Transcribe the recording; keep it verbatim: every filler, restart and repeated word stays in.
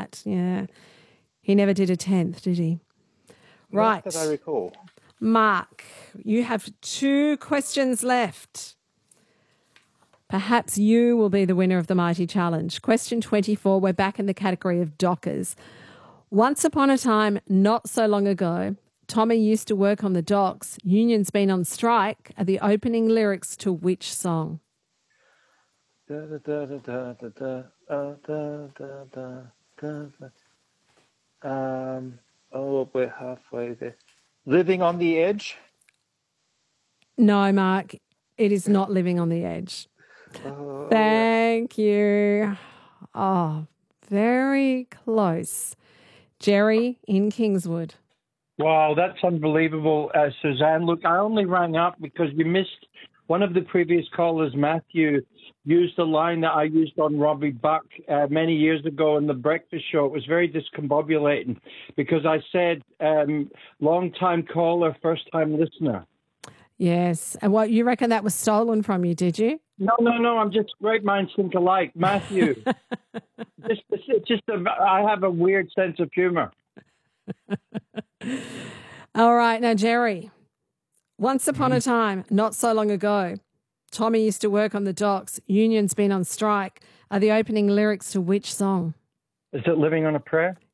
that. Yeah. He never did a tenth, did he? Right. Not that I recall. Mark, you have two questions left. Perhaps you will be the winner of the Mighty Challenge. Question twenty-four, we're back in the category of dockers. Once upon a time, not so long ago, Tommy used to work on the docks. Union's been on strike are the opening lyrics to which song? Da, da, da, da, da, da, uh, da, da, da, da, da. Um, oh, we're halfway there. Living on the Edge? No, Mark, it is not Living on the Edge. Oh, Thank you. Oh, very close. Jerry in Kingswood. Wow, that's unbelievable, uh, Suzanne. Look, I only rang up because you missed one of the previous callers, Matthew, used a line that I used on Robbie Buck uh, many years ago in the breakfast show. It was very discombobulating because I said, um, long-time caller, first-time listener. Yes. And what, you reckon that was stolen from you, did you? No, no, no. I'm just great minds think alike. Matthew. just, it's just a, I have a weird sense of humor. All right. Now, Jerry, once upon a time, not so long ago, Tommy used to work on the docks. Union's been on strike. Are the opening lyrics to which song? Is it Living on a Prayer?